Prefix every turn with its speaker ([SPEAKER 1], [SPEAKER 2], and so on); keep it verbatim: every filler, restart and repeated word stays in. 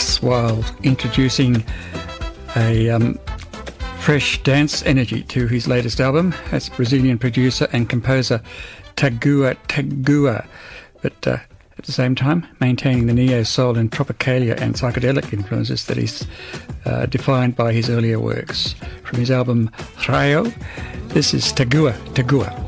[SPEAKER 1] this while introducing a um, fresh dance energy to his latest album. That's Brazilian producer and composer Tagua Tagua, but uh, at the same time maintaining the neo-soul and tropicalia and psychedelic influences that he's uh, defined by his earlier works. From his album Raio, this is Tagua Tagua.